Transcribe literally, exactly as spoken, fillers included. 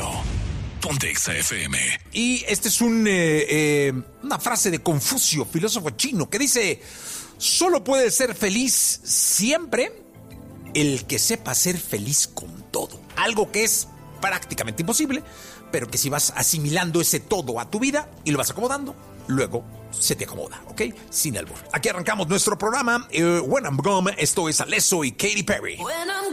radio. Ponte Exa F M. Y este es un, eh, eh, una frase de Confucio, filósofo chino, que dice: solo puede ser feliz siempre el que sepa ser feliz con todo. Algo que es prácticamente imposible, pero que si vas asimilando ese todo a tu vida y lo vas acomodando, luego se te acomoda, ¿ok? Sin albur. Aquí arrancamos nuestro programa. Eh, When I'm Gone, esto es Alesso y Katy Perry. When I'm